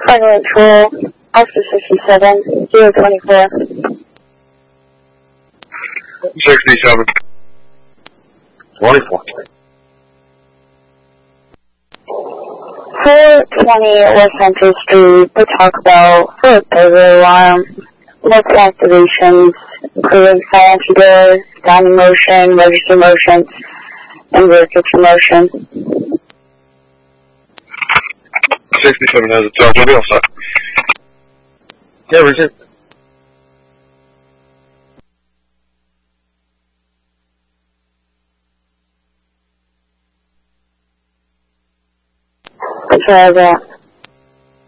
Final Patrol, Officer 67, 024. 67. 24. 420 West Central Street, the Taco Bell, for a burglar alarm. Multiple activations, including silent door, standing motion, register motion, and rear kitchen motion. 67 has a charge. I'll be all set. Yeah, Richard. Try that.